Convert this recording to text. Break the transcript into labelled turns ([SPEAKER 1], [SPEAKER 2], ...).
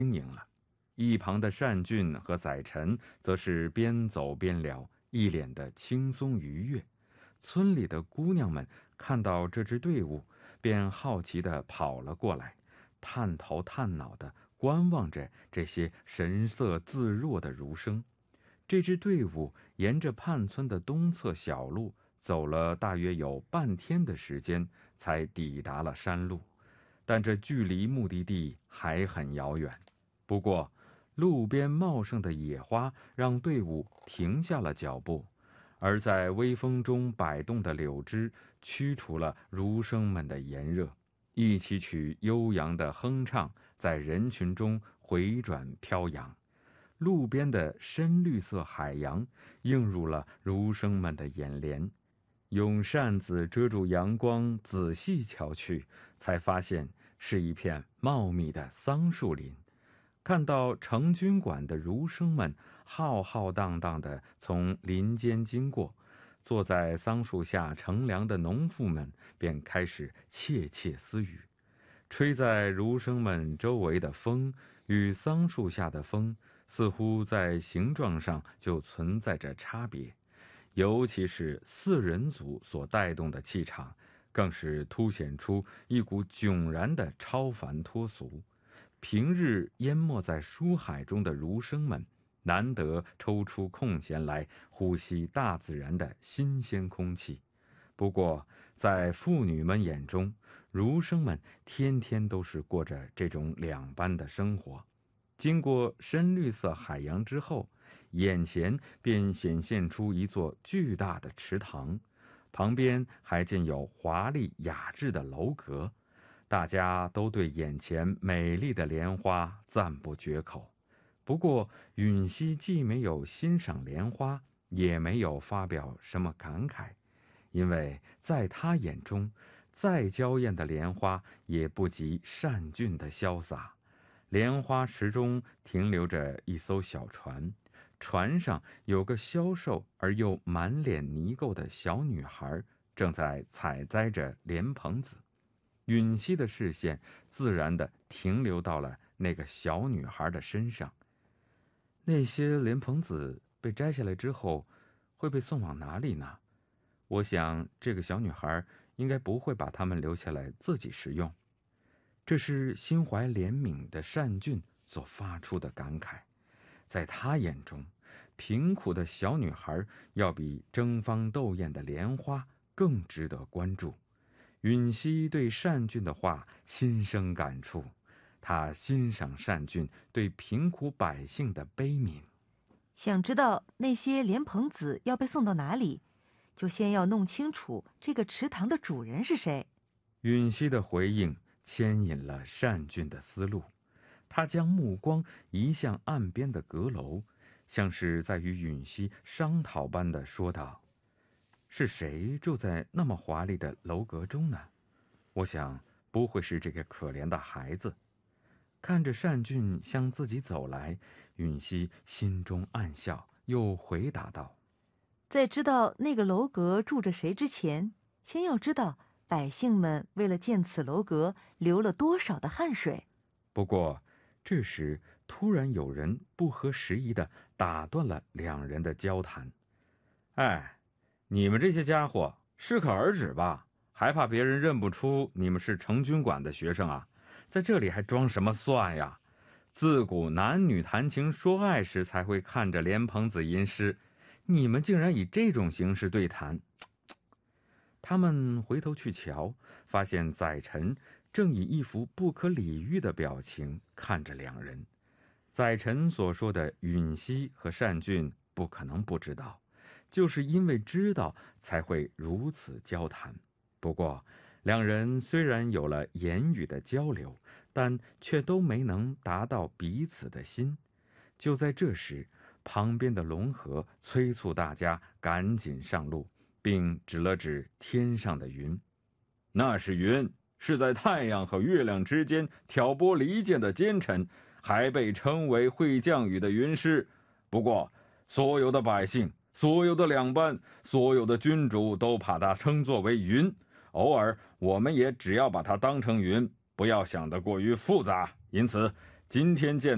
[SPEAKER 1] 经营了。一旁的单俊和载臣则是边走边聊，一脸的轻松愉悦。村里的姑娘们看到这支队伍，便好奇地跑了过来，探头探脑地观望着这些神色自若的儒生。这支队伍沿着畔村的东侧小路走了大约有半天的时间，才抵达了山路，但这距离目的地还很遥远。不过路边茂盛的野花让队伍停下了脚步，而在微风中摆动的柳枝驱除了儒生们的炎热，一起曲悠扬的哼唱在人群中回转飘扬。路边的深绿色海洋映入了儒生们的眼帘，用扇子遮住阳光，仔细瞧去，才发现是一片茂密的桑树林。看到成军馆的儒生们浩浩荡荡地从林间经过，坐在桑树下乘凉的农妇们便开始窃窃私语。吹在儒生们周围的风与桑树下的风似乎在形状上就存在着差别，尤其是四人组所带动的气场，更是凸显出一股迥然的超凡脱俗。平日淹没在书海中的儒生们，难得抽出空闲来呼吸大自然的新鲜空气。不过在妇女们眼中，儒生们天天都是过着这种两般的生活。经过深绿色海洋之后，眼前便显现出一座巨大的池塘，旁边还建有华丽雅致的楼阁。大家都对眼前美丽的莲花赞不绝口。不过允熙既没有欣赏莲花，也没有发表什么感慨，因为在他眼中，再娇艳的莲花也不及单俊的潇洒。莲花池中停留着一艘小船，船上有个消瘦而又满脸泥垢的小女孩，正在采摘着莲蓬子。允熙的视线自然地停留到了那个小女孩的身上。那些莲蓬子被摘下来之后会被送往哪里呢？我想这个小女孩应该不会把它们留下来自己食用。这是心怀怜悯的单俊所发出的感慨。在他眼中，贫苦的小女孩要比争芳斗艳的莲花更值得关注。允熙对单俊的话心生感触，他欣赏单俊对贫苦百姓的悲悯。
[SPEAKER 2] 想知道那些莲蓬子要被送到哪里，就先要弄清楚这个池塘的主人是谁。
[SPEAKER 1] 允熙的回应牵引了单俊的思路，他将目光移向岸边的阁楼，像是在与允熙商讨般地说道：是谁住在那么华丽的楼阁中呢？我想不会是这个可怜的孩子。看着单俊向自己走来，允熙心中暗笑，又回答道：
[SPEAKER 2] 在知道那个楼阁住着谁之前，先要知道百姓们为了建此楼阁流了多少的汗水。
[SPEAKER 1] 不过这时突然有人不合时宜地打断了两人的交谈。哎，你们这些家伙适可而止吧，还怕别人认不出你们是成军馆的学生啊？在这里还装什么蒜呀？自古男女谈情说爱时才会看着莲蓬子吟诗，你们竟然以这种形式对谈。他们回头去瞧，发现载臣正以一副不可理喻的表情看着两人。载臣所说的允熙和单俊不可能不知道，就是因为知道才会如此交谈。不过两人虽然有了言语的交流，但却都没能达到彼此的心。就在这时，旁边的龙河催促大家赶紧上路，并指了指天上的云：那是云，是在太阳和月亮之间挑拨离间的奸臣，还被称为会降雨的云师。不过所有的百姓，所有的两班，所有的君主都把它称作为云，偶尔我们也只要把它当成云，不要想得过于复杂。因此今天见